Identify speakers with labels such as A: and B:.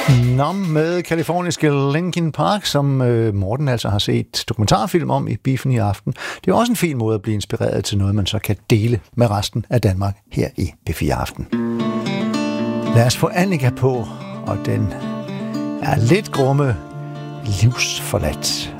A: Nå, med kaliforniske Linkin Park, som Morten altså har set dokumentarfilm om i Biffen i aften. Det er også en fin måde at blive inspireret til noget, man så kan dele med resten af Danmark her i P4 Aften. Lad os få Annika på, og den er lidt grumme livsforladt.